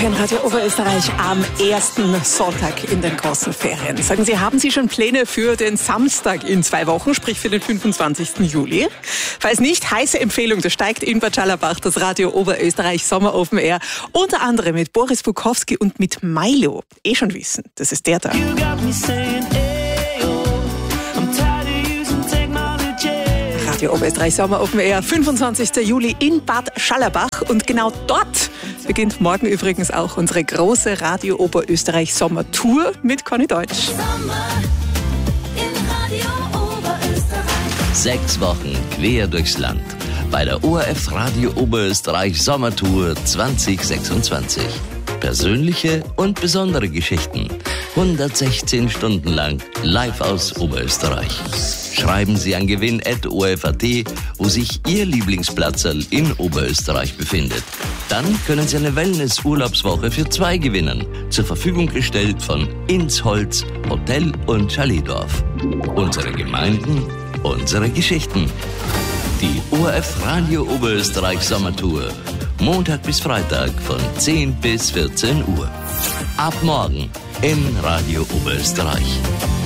in Radio Oberösterreich am ersten Sonntag in den großen Ferien. Sagen Sie, haben Sie schon Pläne für den Samstag in 2 Wochen, sprich für den 25. Juli? Falls nicht, heiße Empfehlung, da steigt in Bad Schallerbach das Radio Oberösterreich Sommer Open Air, unter anderem mit Boris Bukowski und mit Milo. Schon wissen, das ist der da. Radio Oberösterreich Sommer Open Air, 25. Juli in Bad Schallerbach. Und genau dort beginnt morgen übrigens auch unsere große Radio Oberösterreich Sommertour mit Conny Deutsch. Sommer in Radio Oberösterreich. 6 Wochen quer durchs Land bei der ORF Radio Oberösterreich Sommertour 2026. Persönliche und besondere Geschichten. 116 Stunden lang live aus Oberösterreich. Schreiben Sie an gewinn@orf.at, wo sich Ihr Lieblingsplatzerl in Oberösterreich befindet. Dann können Sie eine Wellness-Urlaubswoche für 2 gewinnen. Zur Verfügung gestellt von Insholz, Hotel und Chaletdorf. Unsere Gemeinden, unsere Geschichten. Die ORF Radio Oberösterreich Sommertour. Montag bis Freitag von 10 bis 14 Uhr. Ab morgen im Radio Oberösterreich.